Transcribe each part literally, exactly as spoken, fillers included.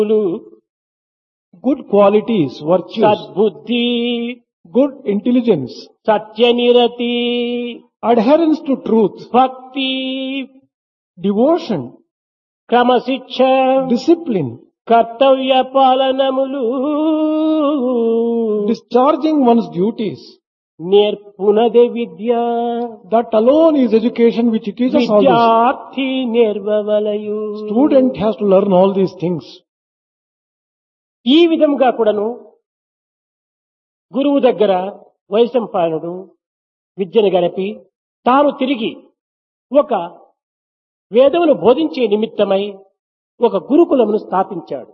good qualities, virtues, సద్బుద్ధి, good intelligence, సత్యనిరతి, adherence to truth, భక్తి, devotion, క్రమశిక్ష, discipline, కర్తవ్య పాలనములు discharging one's duties. నేర్పునదే Vidya. That alone is education which teaches all this. విద్యార్థి నేర్వవలయు. Student has to learn all these things. ఈ విధంగా కూడాను గురువు దగ్గర వైశంపాయనుడు విద్యను గడిపి తాను తిరిగి ఒక వేదమును బోధించే నిమిత్తమై ఒక గురుకులమును స్థాపించాడు.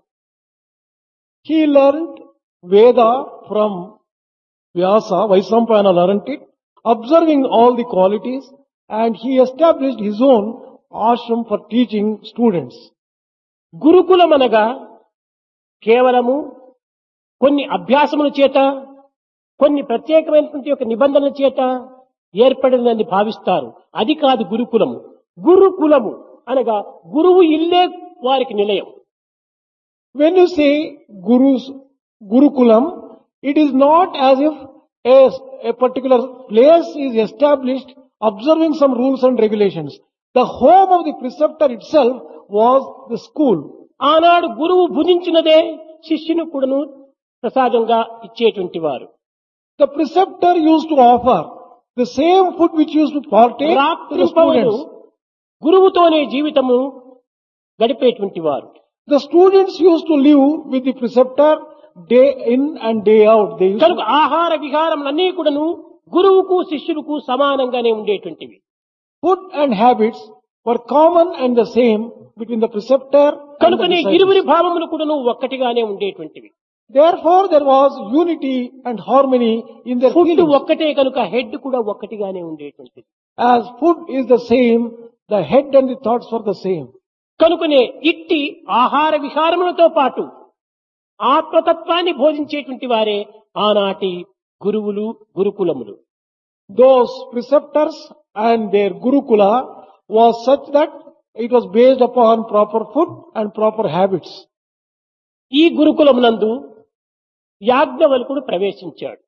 He learned Veda from Vyasa. Vaisampayana learned it, observing all the qualities, and he established his own ashram for teaching students. గురుకులం అనగా కేవలము కొన్ని అభ్యాసముల చేత, కొన్ని ప్రత్యేకమైనటువంటి ఒక నిబంధనల చేత ఏర్పడిందని భావిస్తారు. అది కాదు గురుకులము. గురుకులము అనగా గురువు ఇల్లే వారికి నిలయం. When you say Guru's Gurukulam, it is not as if a, a particular place is established observing some rules and regulations. The home of the preceptor itself was the school. ఆనాడు గురువు భుజించినదే శిష్యుని కూడాను ప్రసాదంగా ఇచ్చేటువంటి వారు. The preceptor used to offer the same food which used to partake to the రాత్రి students. గురువుతోనే జీవితము గడిపేటువంటి వారు. The students used to live with the preceptor day in and day out. They used కనుక to, ఆహార విహారములన్నీ కూడాను గురువుకు శిష్యులకు సమానంగానే ఉండేటువంటివి. food and habits were common and the same between the preceptor and the కనుకనే ఇరువురి disciples. భావములు కూడాను ఒక్కటిగానే ఉండేటువంటివి. Therefore, there was unity and harmony in their food feelings. ఒక్కటే కనుక హెడ్ కూడా ఒక్కటిగానే ఉండేటువంటిది. As food is the same, the head and the thoughts were the same. కనుకనే ఇట్టి ఆహార విహారములతో పాటు ఆత్మతత్వాన్ని బోధించేటువంటి వారే ఆనాటి గురువులు, గురుకులములు. Those preceptors and their Gurukula was such that it was based upon proper food and proper habits. ఈ గురుకులమునందు యాజ్ఞవల్కుడు ప్రవేశించాడు.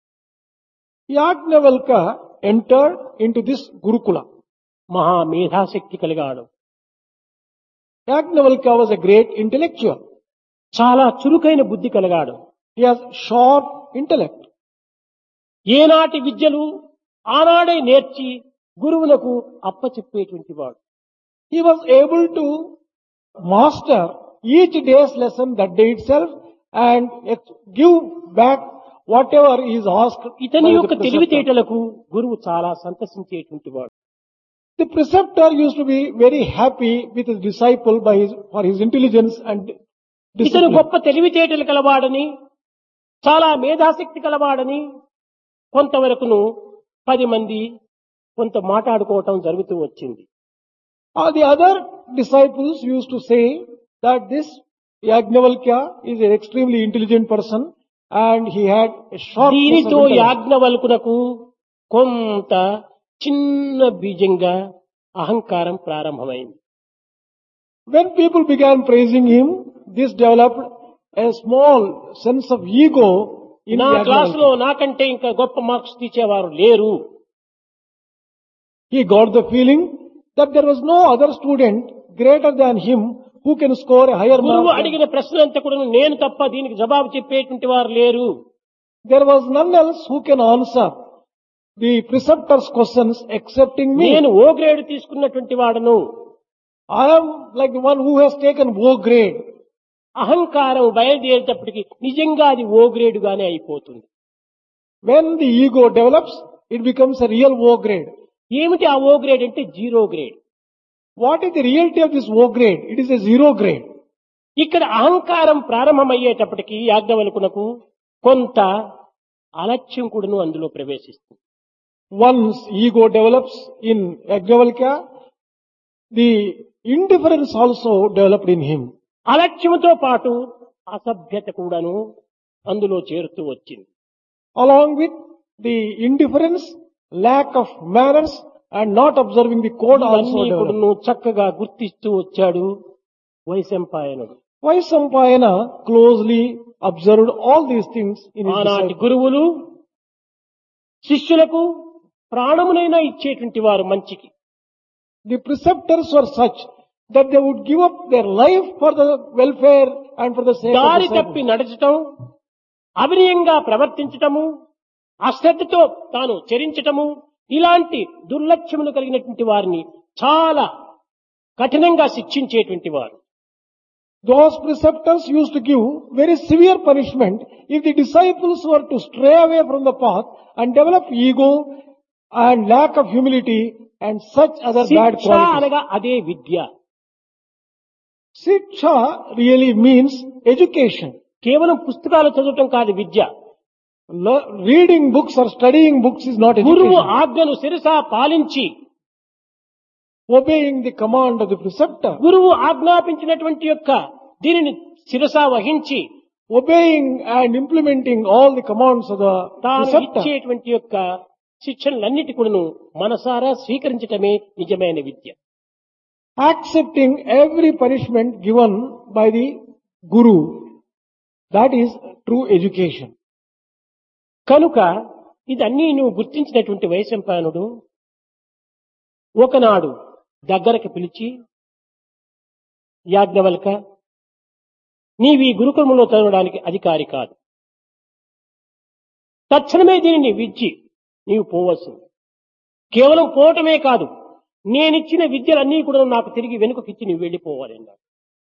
Yajnavalkya entered into this Gurukula. మహా మేధాశక్తి కలిగాడు. Yajnavalkya was a great intellectual. చాలా చురుకైన బుద్ధి కలిగాడు. He has sharp intellect. ఏనాటి విద్యలు ఆనాడే నేర్చి గురువులకు అప్పచెప్పేటువంటి వాడు. He was able to master each day's lesson that day itself and ex- give back whatever is asked. ఇతని by the యొక్క preceptor. తెలివితేటలకు గురువు చాలా సంతసించేటువంటి వాడు. The preceptor used to be very happy with his disciple by his, for his intelligence and ఇతను discipline. గొప్ప తెలివితేటలు కలవాడని, చాలా మేధాశక్తి కలవాడని కొంతవరకును పది మంది కొంత మాట్లాడుకోవటం జరుగుతూ వచ్చింది. Uh, the other disciples used to say that this Yajnavalkya is an extremely intelligent person and he had a sharp దీనితో intellect. యాజ్ఞవల్కునకు కొంత చిన్న బీజంగా అహంకారం ప్రారంభమైంది. When people began praising him, this developed a small sense of ego in నా క్లాసులో Yajnavalkya. నాకంటే ఇంకా గొప్ప మార్క్స్ తీసేవారు లేరు. He got the feeling that there was no other student greater than him who can score a higher గురువు mark. అడిగిన ప్రశ్నలంతా కూడా నేను తప్ప దీనికి జవాబు చెప్పేటువంటి వారు లేరు. There was none else who can answer the preceptor's questions excepting me. నేను ఓ గ్రేడ్ తీసుకున్నటువంటి వాడను. I am like the one who has taken O grade. అహంకారం బయలుదేరేటప్పటికి నిజంగా అది ఓ గ్రేడుగానే అయిపోతుంది. When the ego develops, it becomes a real O grade. ఏమిటి ఆ ఓ grade అంటే zero grade. What is the reality of this O grade? It is a zero grade. ఇక్కడ అహంకారం ప్రారంభమయ్యేటప్పటికి యాజ్ఞవల్కునకు కొంత అలక్ష్యం కూడాను అందులో ప్రవేశిస్తుంది. Once ego develops in Yajnavalkya, the indifference also developed in him. అలక్ష్యంతో పాటు అసభ్యత కూడాను అందులో చేరుతూ వచ్చింది. Along with the indifference, lack of manners and not observing the code also ఇవన్నీ developed. కూడాను చక్కగా గుర్తిస్తూ వచ్చాడు వైశంపాయనుడు. Vaisampayana closely observed all these things in his ఆనాటి disciples. గురువులు శిష్యులకు ప్రాణమునైనా ఇచ్చేటువంటి వారు మంచికి. The preceptors were such that they would give up their life for the welfare and for the sake of దారి disciples. తప్పి నడచటం, అవినయంగా ప్రవర్తించటము, అశ్రద్ధతో తాను చరించటము, ఇలాంటి దుర్లక్ష్యములు కలిగినటువంటి వారిని చాలా కఠినంగా శిక్షించేటువంటి వారు. Those preceptors used to give very severe punishment if the disciples were to stray away from the path and develop ego and lack of humility and such other bad శిక్ష qualities. అనగా అదే విద్య. Siksha really means education. కేవలం పుస్తకాలు చదవటం కాదు విద్య. Le- Reading books or studying books is not గురువు education. ఆజ్ఞను శిరసా పాలించి Obeying the command of the preceptor, గురువు ఆజ్ఞాపించినటువంటి యొక్క దీనిని శిరసా వహించి obeying and implementing all the commands of the తాను preceptor, ఇచ్చేటువంటి యొక్క శిక్షణలన్నిటి కూడాను మనసారా స్వీకరించటమే నిజమైన విద్య. accepting every punishment given by the guru. That is true education. కనుక ఇదన్నీ నువ్వు గుర్తించినటువంటి వైశంపాయనుడు ఒకనాడు దగ్గరకు పిలిచి, యాజ్ఞవల్క, నీవి గురుకులంలో చదవడానికి అధికారి కాదు. తక్షణమే దీనిని విద్చి నీవు పోవలసింది. కేవలం పోవటమే కాదు, నేనిచ్చిన విద్యలన్నీ కూడా నాకు తిరిగి వెనుకకిచ్చి నీవు వెళ్ళిపోవాలి అన్నాడు.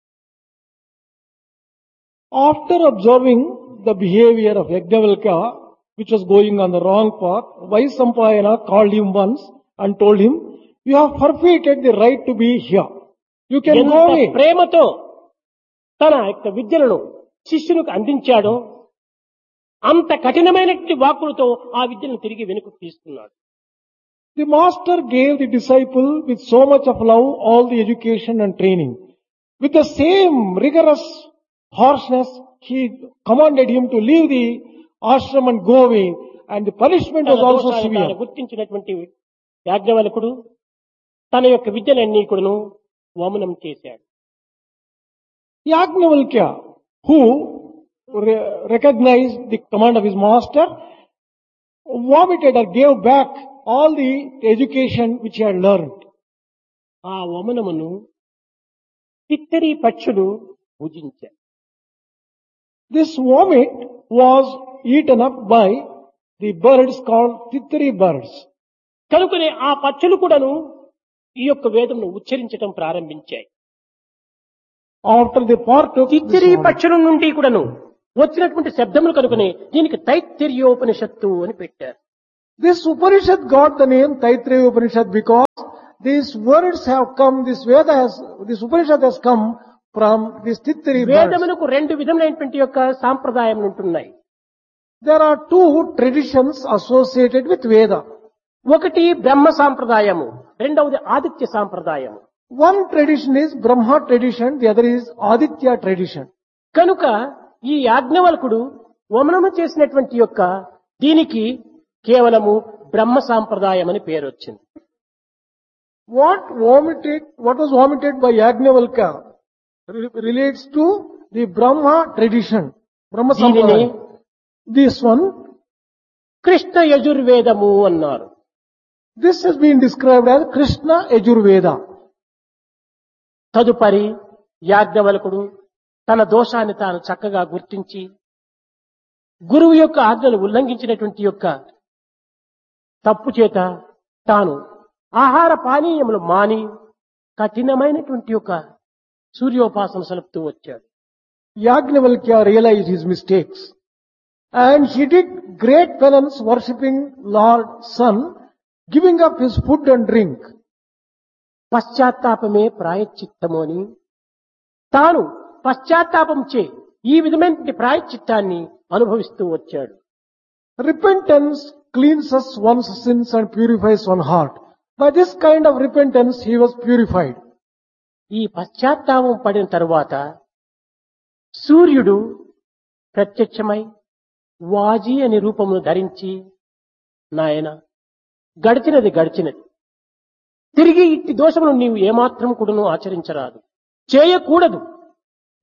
After observing the behavior of Yajnavalkya, which was going on the wrong path, Vaisampayana called him once and told him, you have forfeited the right to be here. You can ఎంత go away. ప్రేమతో తన యొక్క విద్యలను శిష్యునికి అందించాడో అంత కఠినమైనటువంటి వాక్కులతో ఆ విద్యను తిరిగి వెనుక తీసుకున్నాడు. The master gave the disciple with so much of love all the education and training. With the same rigorous harshness, he commanded him to leave the ashram and go away, and the punishment was తన also దోషాన్ని severe. తాను గుర్తించినటువంటి యాజ్ఞవల్కుడు తన యొక్క విద్యలన్నీ కూడాను వమనం చేశాడు. Yajnavalkya, who re- recognized the command of his master, vomited or gave back all the education which he had learned. ఆ వమనమును తిత్తరి పక్షులు భుజించారు. This vomit was eaten up by the birds called tittari birds. కనుకనే ఆ పక్షులు కూడాను ఈ యొక్క వేదమును ఉచ్చరించడం ప్రారంభించాయి. After they partook, this తిత్తిరి vomit, పక్షుల నుండి కూడాను వచ్చినటువంటి శబ్దములు కనుకనే దీనికి తైత్తిర్యోపనిషత్తు అని పెట్టారు. this Upanishad got the name Taittiriya Upanishad because these words have come, this Veda has, this Upanishad has come from these tittari birds. వేదములకు రెండు విధములైనటువంటి యొక్క సాంప్రదాయములు ఉంటున్నాయి. There are two traditions associated with Veda. ఒకటి బ్రహ్మ సాంప్రదాయము, రెండవది Aditya సాంప్రదాయము. One tradition is Brahma tradition, the other is Aditya tradition. కనుక ఈ యాజ్ఞవల్కుడు వమనము చేసినటువంటి యొక్క దీనికి కేవలము బ్రహ్మ సాంప్రదాయం అని పేరు వచ్చింది. What vomited, what was vomited by Yajnavalkya re- relates to the Brahma tradition, Brahma దీనిని Sampradaya. This one, కృష్ణ యజుర్వేదము అన్నారు. this has been described as Krishna Yajurveda. తదుపరి యాజ్ఞవల్కుడు తన దోషాన్ని తాను చక్కగా గుర్తించి గురువు యొక్క ఆజ్ఞను ఉల్లంఘించినటువంటి యొక్క తప్పు చేత తాను ఆహార పానీయములు మాని కఠినమైనటువంటి యొక్క సూర్యోపాసన సలుపుతూ వచ్చాడు. Yajnavalkya realized his mistakes and he did great penance worshipping Lord Sun, giving up his food and drink. పశ్చాత్తాపమే ప్రాయశ్చిత్తము అని తాను పశ్చాత్తాపం చే ఈ విధమైనటువంటి ప్రాయశ్చిత్తాన్ని అనుభవిస్తూ వచ్చాడు. Repentance cleanses one's sins and purifies one's heart. By this kind of repentance he was purified. ఈ పశ్చాత్తాపం పడిన తరువాత సూర్యుడు ప్రత్యక్షమై వాజీ అనే రూపమును ధరించి, నాయన గడిచినది గడిచినది, తిరిగి ఇట్టి దోషమును నీవు ఏమాత్రం కూడాను ఆచరించరాదు, చేయకూడదు,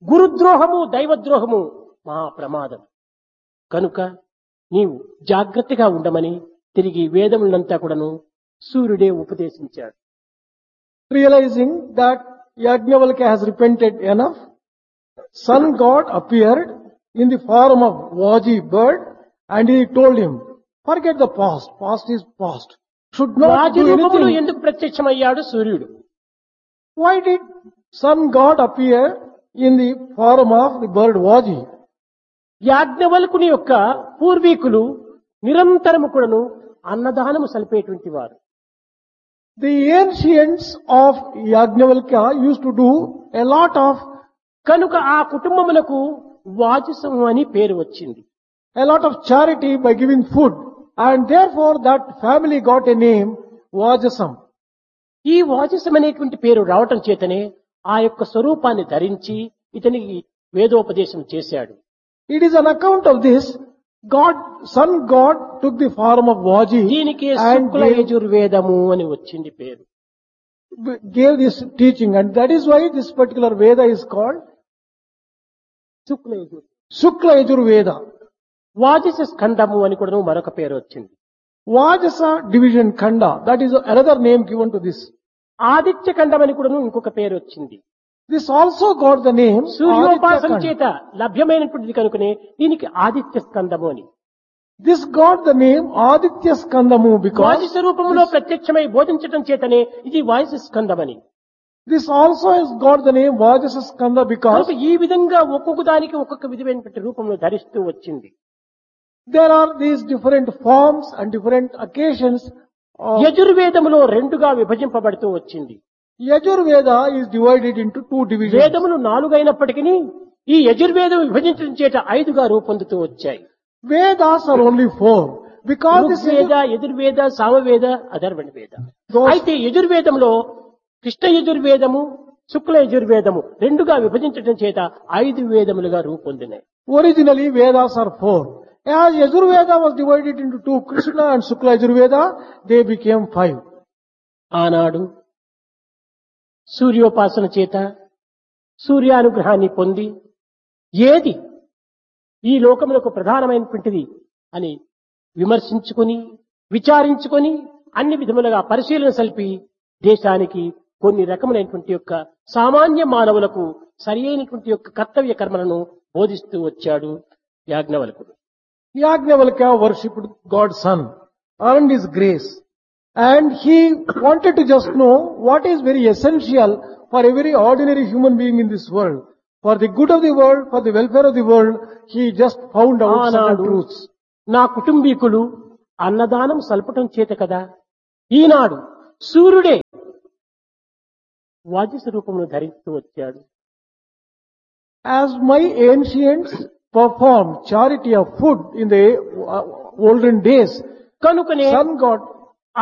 గురుద్రోహము దైవద్రోహము మహా ప్రమాదం కనుక నీవు జాగ్రత్తగా ఉండమని తిరిగి వేదములంతా కూడాను సూర్యుడే ఉపదేశించాడు. Realizing that Yajnavalkya has repented enough, sun god appeared in the form of Vaji bird and he told him, forget the past, past is past. Should not Raju do రూపములో anything. ఎందుకు ప్రత్యక్షమయ్యాడు సూర్యుడు? Why did sun god appear in the form of the bird Vaji? యాజ్ఞవల్కుని యొక్క పూర్వీకులు నిరంతరము కూడాను అన్నదానము సలిపేటువంటి వారు. The ancients of Yajnavalkya used to do a lot of, కనుక ఆ కుటుంబములకు వాజసము అని పేరు వచ్చింది. a lot of charity by giving food and therefore that family got a name Vajasam. ఈ వాజసం అనేటువంటి పేరు రావటం చేతనే ఆ యొక్క స్వరూపాన్ని ధరించి ఇతనికి వేదోపదేశం చేశాడు. It is on account of this, God, sun god took the form of Vaji దీనికి and శుక్ల gave, యజుర్వేదము అని వచ్చింది పేరు. gave this teaching, and that is why this particular Veda is called Shukla Yajur Shukla Yajur Veda. వాజస స్కందము అని కూడా మరొక పేరు వచ్చింది. Vajasa division Khanda, that is another name given to this. Aditya ఖండం అని కూడా ఇంకొక పేరు వచ్చింది. This also got the name సూర్యోపాసన Aditya Khanda. చేత లభ్యమైనటువంటిది కనుకనే దీనికి ఆదిత్య స్కందము అని. This got the name Aditya Skandamu because వాజస రూపంలో ప్రత్యక్షమై బోధించటం చేతనే ఇది వాజస స్కందమని. this also has got the name Vajasa Skanda because కనుక ఈ విధంగా ఒక్కొక్క దానికి ఒక్కొక్క విధమైనటువంటి రూపంలో ధరిస్తూ వచ్చింది. there are these different forms and different occasions of యజుర్వేదములో రెండుగా విభజింపబడుతూ వచ్చింది. Yajur Veda is divided into two divisions. వేదములు నాలుగైనప్పటికీ ఈ యజుర్వేదం విభజించడం చేత ఐదుగా రూపొందుతూ వచ్చాయి. Vedas are only four because this Rigveda is, Yajurveda Samaveda అధర్వణ వేద. Those- అయితే యజుర్వేదంలో కృష్ణ యజుర్వేదము శుక్ల యజుర్వేదము రెండుగా విభజించడం చేత ఐదు వేదములుగా రూపొందినాయి. originally Vedas are four. As Yajur Veda was divided into two, Krishna and Shukla Yajur Veda, they became five. ఆనాడు సూర్యోపాసన చేత సూర్యానుగ్రహాన్ని పొంది ఏది ఈ లోకములకు ప్రధానమైనటువంటిది అని విమర్శించుకొని విచారించుకొని అన్ని విధములుగా పరిశీలన సల్పి దేశానికి కొన్ని రకములైనటువంటి యొక్క సామాన్య మానవులకు సరి అయినటువంటి యొక్క కర్తవ్య కర్మలను బోధిస్తూ వచ్చాడు యాజ్ఞవల్కుడు. Yajnavalkya worshipped God's son, earned his grace, and he wanted to just know what is very essential for every ordinary human being in this world. For the good of the world, for the welfare of the world, he just found out certain ఆనాడు truths. నా కుటుంబీకులు అన్నదానం సల్పటం చేత కదా ఈనాడు సూర్యుడే వాజస రూపమును ధరిస్తూ వచ్చాడు. As my ancients performed charity of food in the uh, olden days, కనుకనే sun god